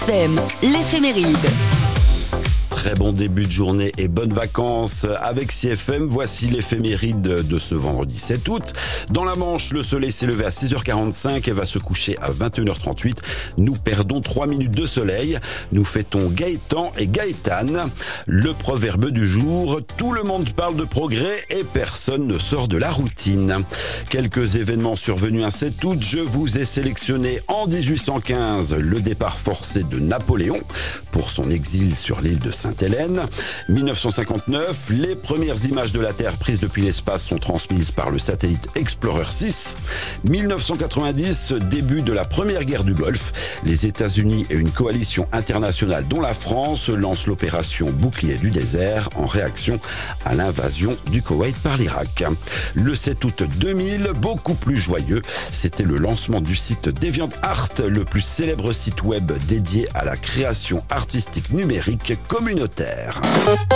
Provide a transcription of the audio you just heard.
CFM, l'éphéméride. Très bon début de journée et bonnes vacances avec CFM. Voici l'éphéméride de ce vendredi 7 août. Dans la Manche, le soleil s'est levé à 6h45 et va se coucher à 21h38. Nous perdons 3 minutes de soleil. Nous fêtons Gaëtan et Gaëtane. Le proverbe du jour, tout le monde parle de progrès et personne ne sort de la routine. Quelques événements survenus un 7 août. Je vous ai sélectionné en 1815 le départ forcé de Napoléon pour son exil sur l'île de Sainte-Hélène. 1959, les premières images de la Terre prises depuis l'espace sont transmises par le satellite Explorer 6. 1990, début de la première guerre du Golfe. Les États-Unis et une coalition internationale dont la France lancent l'opération Bouclier du désert en réaction à l'invasion du Koweït par l'Irak. Le 7 août 2000, beaucoup plus joyeux, c'était le lancement du site DeviantArt, le plus célèbre site web dédié à la création artistique numérique communautaire.